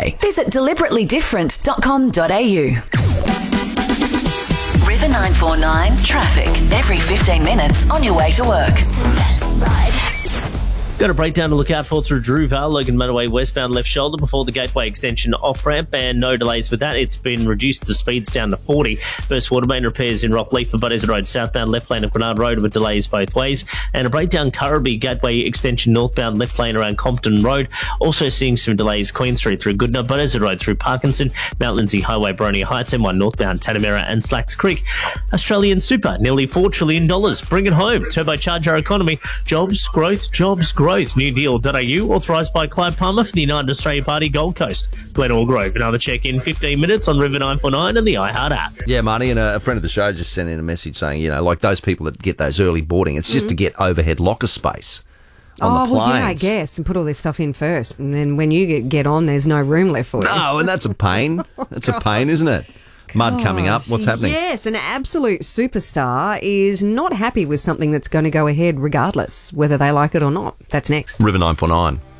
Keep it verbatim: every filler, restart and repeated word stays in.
Gateway. Visit deliberately different dot com dot a u. River nine four nine traffic. Every fifteen minutes on your way to work. Got a breakdown to look out for through Drew Vale, Logan Motorway westbound left shoulder before the Gateway extension off-ramp, and no delays with that. It's been reduced to speeds down to forty. First water main repairs in Rockleaf for Butters Road southbound left lane of Grenard Road with delays both ways, and a breakdown Currabee Gateway extension northbound left lane around Compton Road. Also seeing some delays Queen Street through Goodna, Butters Road through Parkinson, Mount Lindsay Highway, Boronia Heights, M one northbound Tanamera and Slacks Creek. Australian Super, nearly four trillion dollars. Bring it home. Turbocharge our economy. Jobs, growth, jobs, growth. New Deal dot a u, authorised by Clive Palmer for the United Australia Party Gold Coast. Glenelg Grove, another check in fifteen minutes on River nine four nine and the iHeart app. Yeah, Marty, and a friend of the show just sent in a message saying, you know, like those people that get those early boarding, it's just mm-hmm. to get overhead locker space on oh, the planes. Well, yeah, I guess, and put all their stuff in first. And then when you get, get on, there's no room left for you. No, and that's a pain. That's a pain, isn't it? Mud coming up. What's happening? Yes, an absolute superstar is not happy with something that's going to go ahead regardless, whether they like it or not. That's next. River nine four nine.